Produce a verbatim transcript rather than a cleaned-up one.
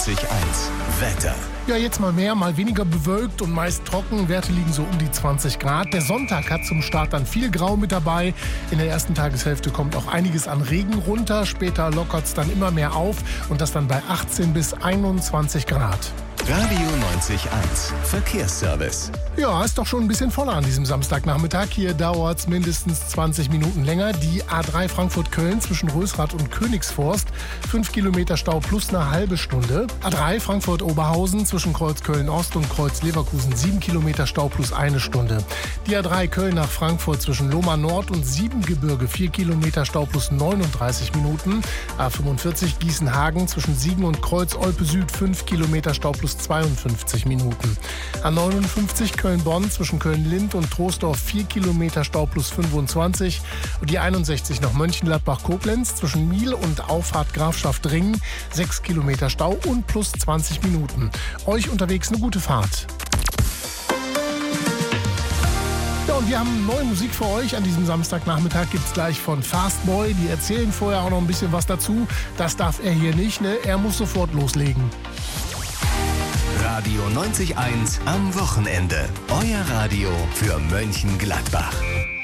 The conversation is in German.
neunzig Komma eins. Wetter. Ja, jetzt mal mehr, mal weniger bewölkt und meist trocken. Werte liegen so um die zwanzig Grad. Der Sonntag hat zum Start dann viel Grau mit dabei. In der ersten Tageshälfte kommt auch einiges an Regen runter. Später lockert es dann immer mehr auf und das dann bei achtzehn bis einundzwanzig Grad. Radio neunzig Komma eins. Verkehrsservice. Ja, ist doch schon ein bisschen voller an diesem Samstagnachmittag. Hier dauert es mindestens zwanzig Minuten länger. Die A drei Frankfurt-Köln zwischen Rösrath und Königsforst. fünf Kilometer Stau plus eine halbe Stunde. A drei Frankfurt-Oberhausen zwischen Kreuz Köln-Ost und Kreuz Leverkusen. sieben Kilometer Stau plus eine Stunde. Die A drei Köln nach Frankfurt zwischen Lohmar Nord und Siebengebirge. vier Kilometer Stau plus neununddreißig Minuten. A fünfundvierzig Gießen-Hagen zwischen Siegen und Kreuz Olpe Süd. fünf Kilometer Stau plus zweiundfünfzig Minuten. A neunundfünfzig Köln-Bonn zwischen Köln-Lind und Troisdorf vier Kilometer Stau plus fünfundzwanzig. Und die einundsechzig nach Mönchengladbach-Koblenz zwischen Miel und Auffahrt Grafschaft-Ringen sechs Kilometer Stau und plus zwanzig Minuten. Euch unterwegs eine gute Fahrt. Ja, und wir haben neue Musik für euch. An diesem Samstagnachmittag gibt es gleich von Fastboy. Die erzählen vorher auch noch ein bisschen was dazu. Das darf er hier nicht, ne? Er muss sofort loslegen. Radio neunzig Komma eins am Wochenende. Euer Radio für Mönchengladbach.